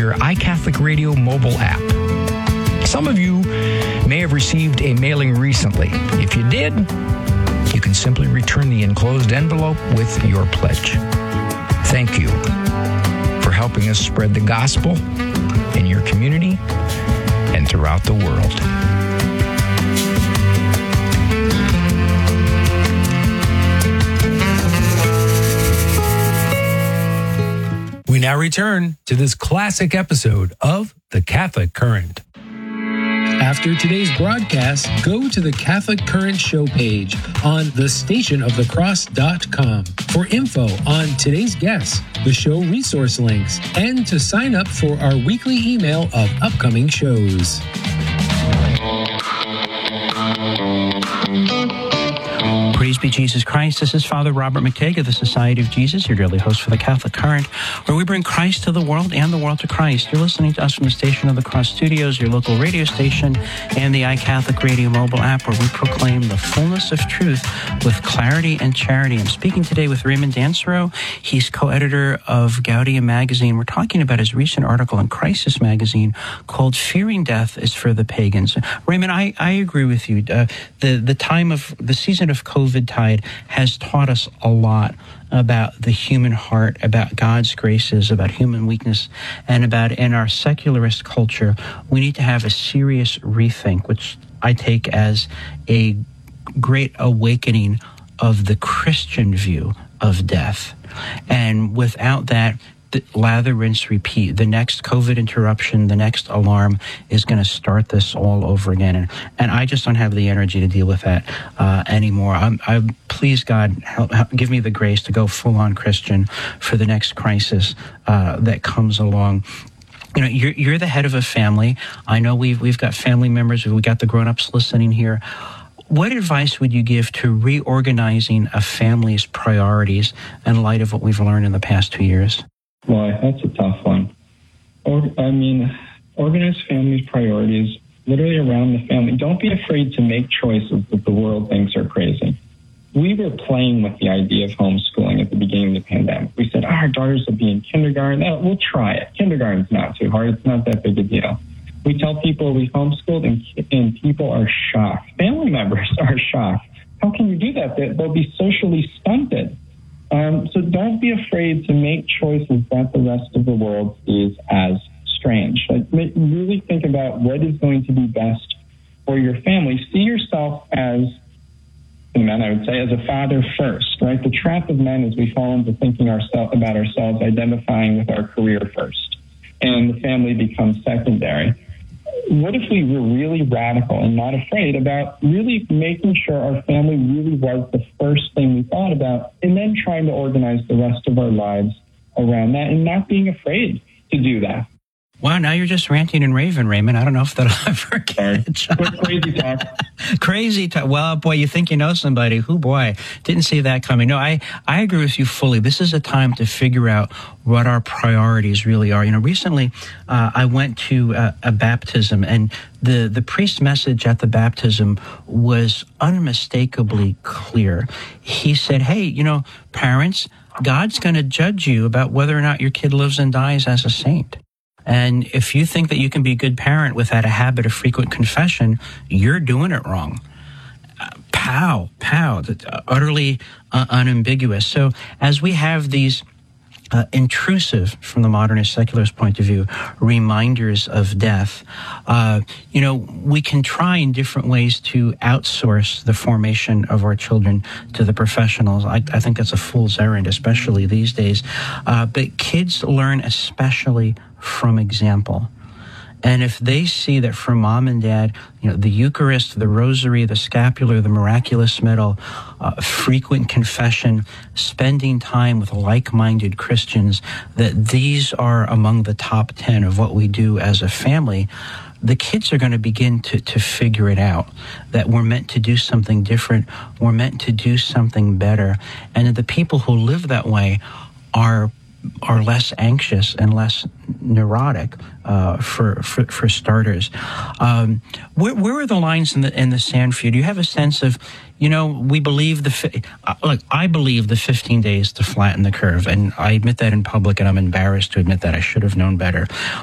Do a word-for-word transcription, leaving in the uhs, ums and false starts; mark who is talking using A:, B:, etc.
A: your iCatholic Radio mobile app. Some of you may have received a mailing recently. If you did, you can simply return the enclosed envelope with your pledge. Thank you for helping us spread the gospel in your community and throughout the world.
B: We now return to this classic episode of The Catholic Current. After today's broadcast, go to the Catholic Current show page on the station of the cross dot com for info on today's guests, the show resource links, and to sign up for our weekly email of upcoming shows.
C: Praise be Jesus Christ. This is Father Robert McTague of the Society of Jesus, your daily host for the Catholic Current, where we bring Christ to the world and the world to Christ. You're listening to us from the Station of the Cross Studios, your local radio station, and the iCatholic Radio mobile app, where we proclaim the fullness of truth with clarity and charity. I'm speaking today with Raymond Dancero. He's co-editor of Gaudium magazine. We're talking about his recent article in Crisis magazine called Fearing Death is for the Pagans. Raymond, I, I agree with you. Uh, the, the time of, the season of COVID tide has taught us a lot about the human heart, about God's graces, about human weakness, and about in our secularist culture, we need to have a serious rethink, which I take as a great awakening of the Christian view of death. And without that, lather, rinse, repeat. The next COVID interruption, the next alarm is going to start this all over again. And, and I just don't have the energy to deal with that uh, anymore. I'm, I please, God, help, help, give me the grace to go full-on Christian for the next crisis uh, that comes along. You know, you're, you're the head of a family. I know we've, we've got family members. We've got the grown-ups listening here. What advice would you give to reorganizing a family's priorities in light of what we've learned in the past two years?
D: Well, that's a tough one. Or, I mean, organize families' priorities literally around the family. Don't be afraid to make choices that the world thinks are crazy. We were playing with the idea of homeschooling at the beginning of the pandemic. We said, oh, our daughters will be in kindergarten. Oh, we'll try it. Kindergarten's not too hard. It's not that big a deal. We tell people we homeschooled, and, and people are shocked. Family members are shocked. How can you do that? They'll be socially stunted. Um, so don't be afraid to make choices that the rest of the world sees as strange. Like, really think about what is going to be best for your family. See yourself as, and then I would say, as a father first, right? The trap of men is we fall into thinking ourselves about ourselves, identifying with our career first, and the family becomes secondary. What if we were really radical and not afraid about really making sure our family really was the first thing we thought about, and then trying to organize the rest of our lives around that and not being afraid to do that?
C: Wow, now you're just ranting and raving, Raymond. I don't know if that'll ever catch on.
D: Crazy talk.
C: Crazy talk. Well, boy, you think you know somebody. Who, boy, didn't see that coming. No, I, I agree with you fully. This is a time to figure out what our priorities really are. You know, recently uh, I went to a, a baptism, and the, the priest's message at the baptism was unmistakably clear. He said, hey, you know, parents, God's going to judge you about whether or not your kid lives and dies as a saint. And if you think that you can be a good parent without a habit of frequent confession, you're doing it wrong. Uh, pow, pow, uh, utterly uh, unambiguous. So as we have these uh, intrusive, from the modernist secularist point of view, reminders of death, uh, you know, we can try in different ways to outsource the formation of our children to the professionals. I, I think that's a fool's errand, especially these days. Uh, but kids learn especially from example. And if they see that for mom and dad, you know, the Eucharist, the Rosary, the Scapular, the Miraculous Medal, uh, frequent confession, spending time with like-minded Christians, that these are among the top ten of what we do as a family, the kids are going to begin to, to figure it out, that we're meant to do something different, we're meant to do something better, and that the people who live that way are are less anxious and less neurotic, uh, for, for for starters. Um, where, where are the lines in the in the sand for you? Do you have a sense of, you know, we believe the fi- uh, look. I believe the fifteen days to flatten the curve, and I admit that in public, and I'm embarrassed to admit that. I should have known better.